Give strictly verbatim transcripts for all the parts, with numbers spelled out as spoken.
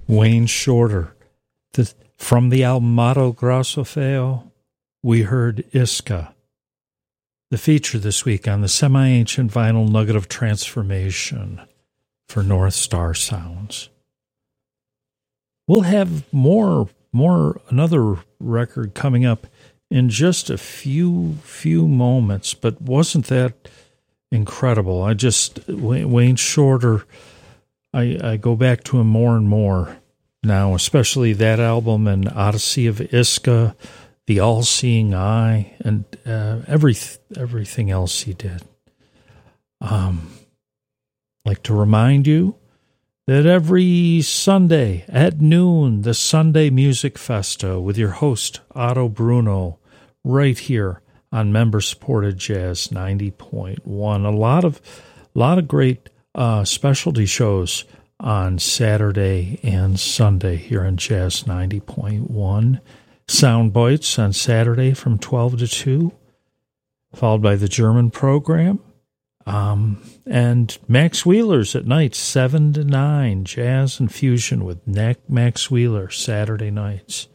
Wayne Shorter. The, from the album Mato Grosso Feo, we heard Iska. The feature this week on the semi-ancient vinyl nugget of transformation for North Star Sounds. We'll have more, more, another record coming up in just a few, few moments, but wasn't that incredible? I just, Wayne Shorter, I, I go back to him more and more now, especially that album and Odyssey of Iska, The All-Seeing Eye, and uh, every, everything else he did. Um, like to remind you that every Sunday at noon, the Sunday Music Festa with your host, Otto Bruno, right here on member-supported Jazz ninety point one. A lot of, lot of great uh, specialty shows on Saturday and Sunday here on Jazz ninety point one. Sound Bites on Saturday from twelve to two, followed by the German program. Um, and Max Wheeler's at night, seven to nine, Jazz and Fusion with Max Wheeler, Saturday nights.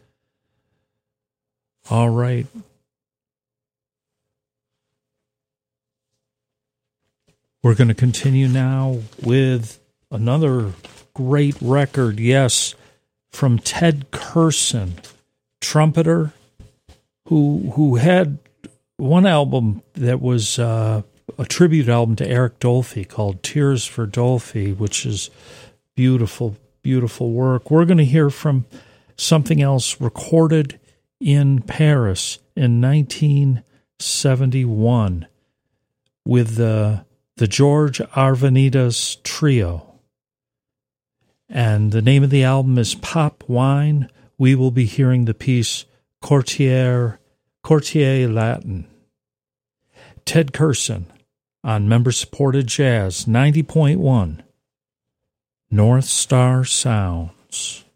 All right. We're going to continue now with another great record, yes, from Ted Kurson, trumpeter, who who had one album that was uh, a tribute album to Eric Dolphy called Tears for Dolphy, which is beautiful, beautiful work. We're going to hear from something else recorded in Paris in nineteen seventy-one with the the George Arvanites Trio. And the name of the album is Pop Wine. We will be hearing the piece Courtier, Courtier Latin. Ted Kurson on member-supported Jazz ninety point one, North Star Sounds.